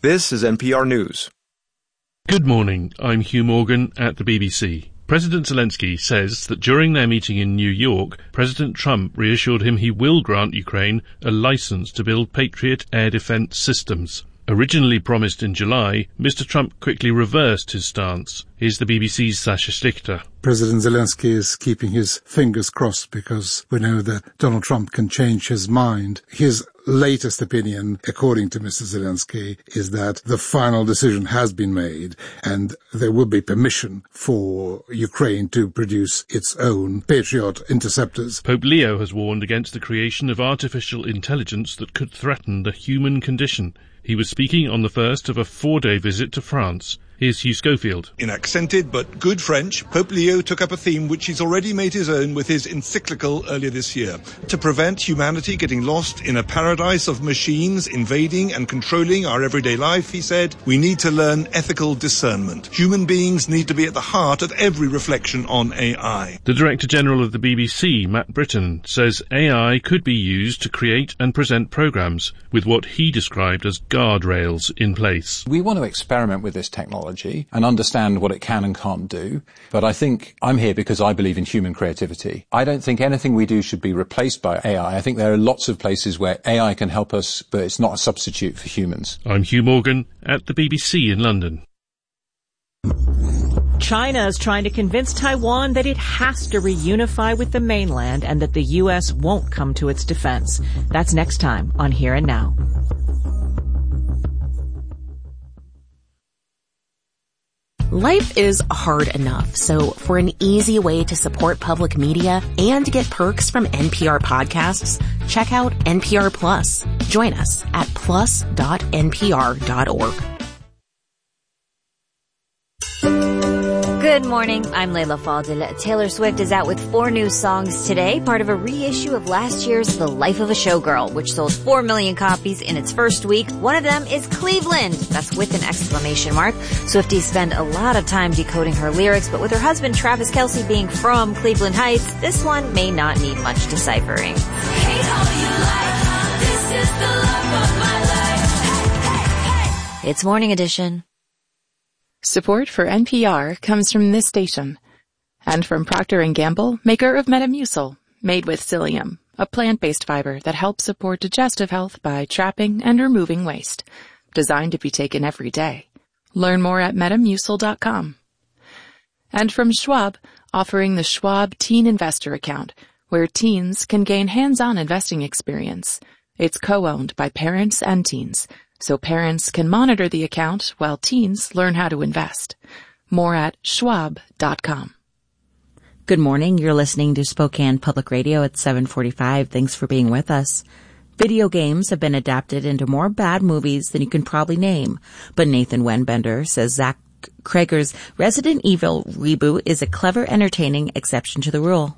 This is NPR News. Good morning, I'm Hugh Morgan at the BBC. President Zelensky says that during their meeting in New York, President Trump reassured him he will grant Ukraine a license to build Patriot air defense systems. Originally promised in July, Mr. Trump quickly reversed his stance. Here's the BBC's Sasha Stichter. President Zelensky is keeping his fingers crossed because we know that Donald Trump can change his mind. His latest opinion, according to Mr. Zelensky, is that the final decision has been made and there will be permission for Ukraine to produce its own Patriot interceptors. Pope Leo has warned against the creation of artificial intelligence that could threaten the human condition. He was speaking on the first of a 4-day visit to France. Here's Hugh Schofield. In accented but good French, Pope Leo took up a theme which he's already made his own with his encyclical earlier this year. To prevent humanity getting lost in a paradise of machines invading and controlling our everyday life, he said, we need to learn ethical discernment. Human beings need to be at the heart of every reflection on AI. The Director General of the BBC, Matt Britton, says AI could be used to create and present programmes with what he described as guardrails in place. We want to experiment with this technology and understand what it can and can't do. But I think I'm here because I believe in human creativity. I don't think anything we do should be replaced by AI. I think there are lots of places where AI can help us, but it's not a substitute for humans. I'm Hugh Morgan at the BBC in London. China is trying to convince Taiwan that it has to reunify with the mainland and that the U.S. won't come to its defense. That's next time on Here and Now. Life is hard enough, so for an easy way to support public media and get perks from NPR podcasts, check out NPR Plus. Join us at plus.npr.org. Good morning, I'm Layla Fadil. Taylor Swift is out with 4 new songs today, part of a reissue of last year's The Life of a Showgirl, which sold 4 million copies in its first week. One of them is Cleveland. That's with an exclamation mark. Swifties spend a lot of time decoding her lyrics, but with her husband Travis Kelce being from Cleveland Heights, this one may not need much deciphering. Hate all you like. This is the love of my life. Hey, hey, hey. It's Morning Edition. Support for NPR comes from this station and from Procter & Gamble, maker of Metamucil, made with psyllium, a plant-based fiber that helps support digestive health by trapping and removing waste. Designed to be taken every day. Learn more at Metamucil.com. And from Schwab, offering the Schwab Teen Investor Account, where teens can gain hands-on investing experience. It's co-owned by parents and teens, so parents can monitor the account while teens learn how to invest. More at schwab.com. Good morning. You're listening to Spokane Public Radio at 7:45. Thanks for being with us. Video games have been adapted into more bad movies than you can probably name, but Nathan Wenbender says Zach Cregger's Resident Evil reboot is a clever, entertaining exception to the rule.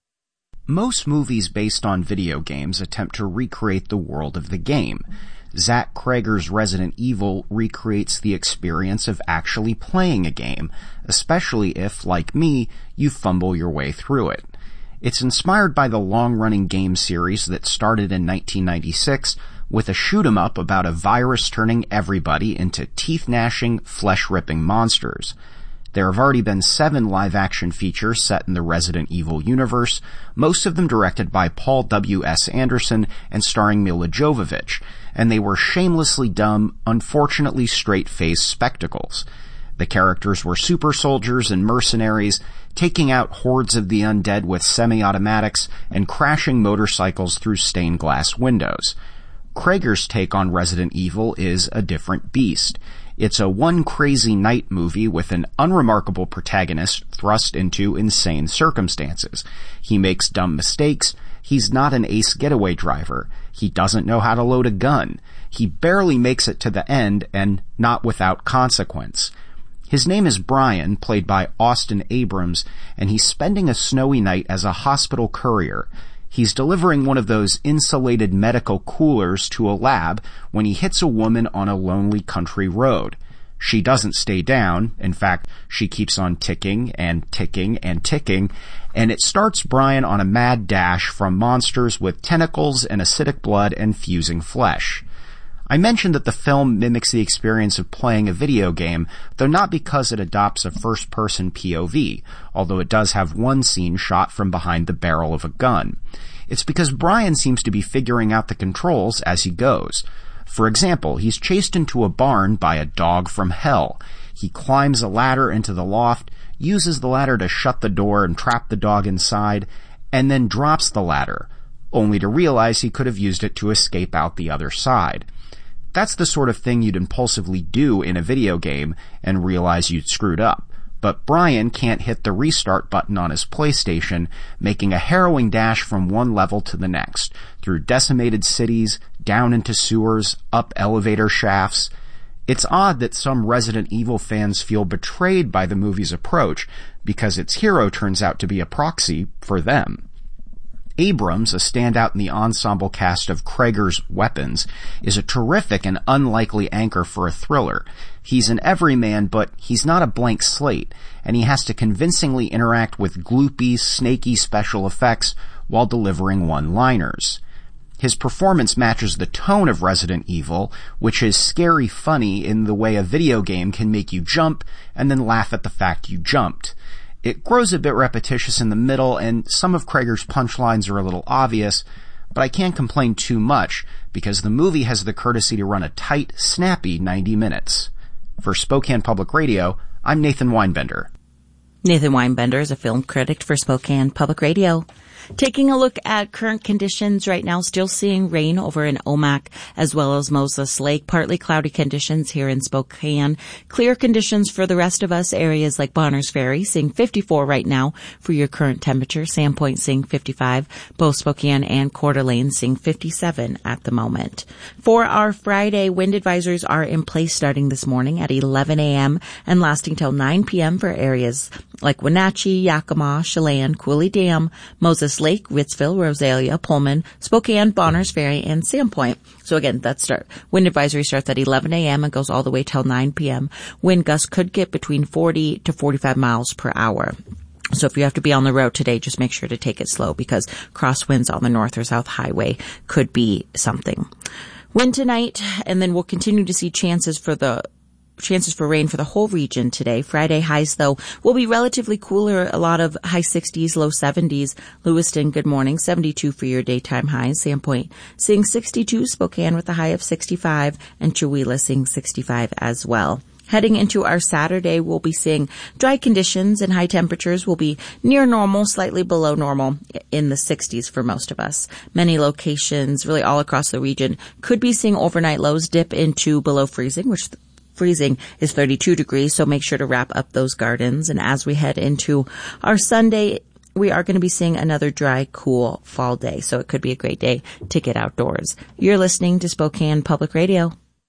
Most movies based on video games attempt to recreate the world of the game. Zach Cregger's Resident Evil recreates the experience of actually playing a game, especially if, like me, you fumble your way through it. It's inspired by the long-running game series that started in 1996 with a shoot-'em-up about a virus turning everybody into teeth-gnashing, flesh-ripping monsters. There have already been 7 live-action features set in the Resident Evil universe, most of them directed by Paul W.S. Anderson and starring Milla Jovovich, and they were shamelessly dumb, unfortunately straight-faced spectacles. The characters were super soldiers and mercenaries, taking out hordes of the undead with semi-automatics and crashing motorcycles through stained glass windows. Cregger's take on Resident Evil is a different beast. It's a one crazy night movie with an unremarkable protagonist thrust into insane circumstances. He makes dumb mistakes. He's not an ace getaway driver. He doesn't know how to load a gun. He barely makes it to the end, and not without consequence. His name is Brian, played by Austin Abrams, and he's spending a snowy night as a hospital courier. He's delivering one of those insulated medical coolers to a lab when he hits a woman on a lonely country road. She doesn't stay down. In fact, she keeps on ticking and ticking and ticking, and it starts Brian on a mad dash from monsters with tentacles and acidic blood and fusing flesh. I mentioned that the film mimics the experience of playing a video game, though not because it adopts a first-person POV, although it does have one scene shot from behind the barrel of a gun. It's because Brian seems to be figuring out the controls as he goes. For example, he's chased into a barn by a dog from hell. He climbs a ladder into the loft, uses the ladder to shut the door and trap the dog inside, and then drops the ladder, only to realize he could have used it to escape out the other side. That's the sort of thing you'd impulsively do in a video game and realize you'd screwed up. But Brian can't hit the restart button on his PlayStation, making a harrowing dash from one level to the next, through decimated cities, down into sewers, up elevator shafts. It's odd that some Resident Evil fans feel betrayed by the movie's approach, because its hero turns out to be a proxy for them. Abrams, a standout in the ensemble cast of Krager's Weapons, is a terrific and unlikely anchor for a thriller. He's an everyman, but he's not a blank slate, and he has to convincingly interact with gloopy, snaky special effects while delivering one-liners. His performance matches the tone of Resident Evil, which is scary funny in the way a video game can make you jump and then laugh at the fact you jumped. It grows a bit repetitious in the middle, and some of Krager's punchlines are a little obvious, but I can't complain too much, because the movie has the courtesy to run a tight, snappy 90 minutes. For Spokane Public Radio, I'm Nathan Weinbender. Nathan Weinbender is a film critic for Spokane Public Radio. Taking a look at current conditions right now, still seeing rain over in Omak as well as Moses Lake. Partly cloudy conditions here in Spokane. Clear conditions for the rest of us. Areas like Bonners Ferry seeing 54 right now for your current temperature. Sandpoint seeing 55. Both Spokane and Coeur d'Alene seeing 57 at the moment. For our Friday, wind advisories are in place starting this morning at 11 a.m. and lasting till 9 p.m. for areas like Wenatchee, Yakima, Chelan, Cooley Dam, Moses Lake, Ritzville, Rosalia, Pullman, Spokane, Bonners Ferry, and Sandpoint. So again, wind advisory starts at 11 a.m. and goes all the way till 9 p.m. Wind gusts could get between 40 to 45 miles per hour. So if you have to be on the road today, just make sure to take it slow because crosswinds on the north or south highway could be something. Wind tonight, and then we'll continue to see chances for rain for the whole region today. Friday highs, though, will be relatively cooler. A lot of high 60s, low 70s. Lewiston, good morning. 72 for your daytime highs. Sandpoint seeing 62. Spokane with a high of 65. And Chewelah seeing 65 as well. Heading into our Saturday, we'll be seeing dry conditions and high temperatures will be near normal, slightly below normal in the 60s for most of us. Many locations, really all across the region, could be seeing overnight lows dip into below freezing, which freezing is 32 degrees, so make sure to wrap up those gardens. And as we head into our Sunday, we are going to be seeing another dry, cool fall day, so it could be a great day to get outdoors. You're listening to Spokane Public Radio.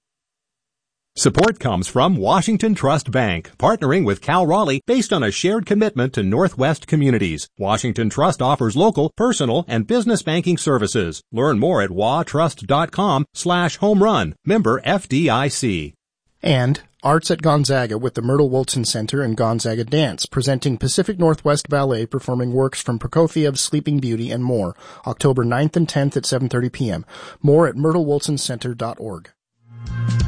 Support comes from Washington Trust Bank, partnering with Cal Raleigh based on a shared commitment to Northwest communities. Washington Trust offers local, personal, and business banking services. Learn more at watrust.com/home run. Member FDIC. And Arts at Gonzaga with the Myrtle Woolson Center and Gonzaga Dance, presenting Pacific Northwest Ballet performing works from Prokofiev's Sleeping Beauty and more, October 9th and 10th at 7:30 p.m. More at myrtlewoolsoncenter.org.